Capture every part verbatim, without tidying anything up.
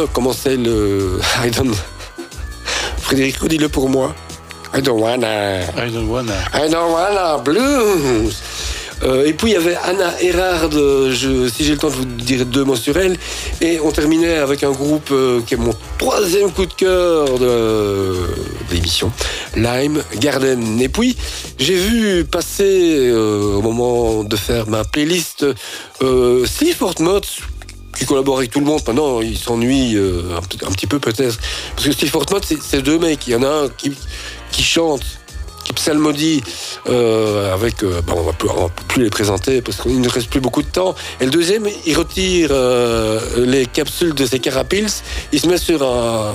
Comment c'est le... I don't... Frédéric, dis-le pour moi. I don't wanna... I don't wanna... I don't wanna blues. Euh, et puis il y avait Anna Erhard, je, si j'ai le temps de vous dire deux mots sur elle. Et on terminait avec un groupe euh, qui est mon troisième coup de cœur de, de l'émission, Lime Garden. Et puis j'ai vu passer euh, au moment de faire ma playlist euh, Sleaford Mods, qui collabore avec tout le monde. Maintenant il s'ennuie euh, un, un petit peu peut-être, parce que Sleaford Mods c'est, c'est deux mecs. Il y en a un qui, qui chante, qui psalmodie euh, avec... Euh, bah on va plus, on va plus les présenter parce qu'il ne reste plus beaucoup de temps. Et le deuxième, il retire euh, les capsules de ses Carapils, il se met sur un...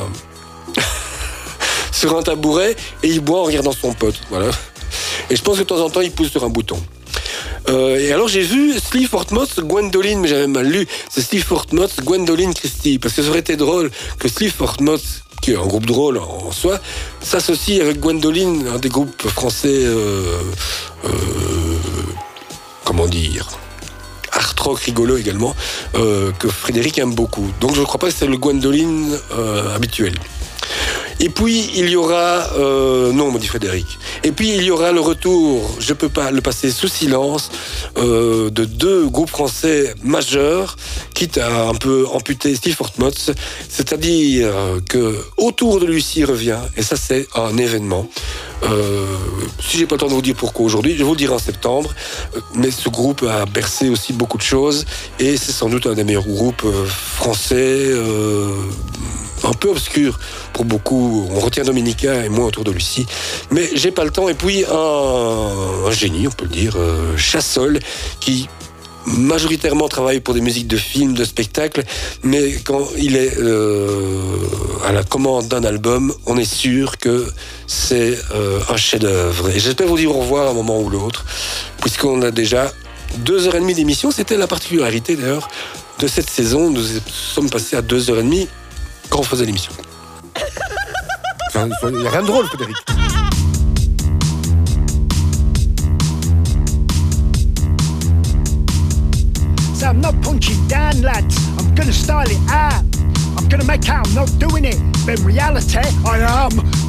sur un tabouret et il boit en regardant son pote. Voilà. Et je pense que de temps en temps, il pousse sur un bouton. Euh, et alors j'ai vu Sleaford Mods, Gwendoline, mais j'avais mal lu, c'est Sleaford Mods, Gwendoline Christie, parce que ça aurait été drôle que Sleaford Mods, qui est un groupe drôle en soi, s'associe avec Gwendoline, un des groupes français, euh, euh, comment dire, art rock rigolo également, euh, que Frédéric aime beaucoup. Donc je ne crois pas que c'est le Gwendoline euh, habituel. Et puis il y aura, euh, non, me dit Frédéric. Et puis il y aura le retour, je peux pas le passer sous silence, euh, de deux groupes français majeurs, quitte à un peu amputer Sleaford Mods, c'est-à-dire que Autour de Lucie revient, et ça c'est un événement. Euh, si j'ai pas le temps de vous dire pourquoi aujourd'hui, je vous le dirai en septembre. Mais ce groupe a bercé aussi beaucoup de choses, et c'est sans doute un des meilleurs groupes euh, français. Euh, un peu obscur pour beaucoup. On retient Dominica et moi Autour de Lucie. Mais j'ai pas le temps. Et puis un, un génie, on peut le dire, euh, Chassol, qui majoritairement travaille pour des musiques de films, de spectacles, mais quand il est euh, à la commande d'un album, on est sûr que c'est euh, un chef-d'œuvre. Et j'espère vous dire au revoir à un moment ou l'autre, puisqu'on a déjà deux heures et demie d'émission. C'était la particularité d'ailleurs de cette saison. Nous sommes passés à deux heures et demie quand on faisait l'émission. Il n'y a rien de drôle, Frédéric. So I'm not punching down, lads. I'm gonna style it out. I'm gonna make out I'm not doing it. But in reality, I am.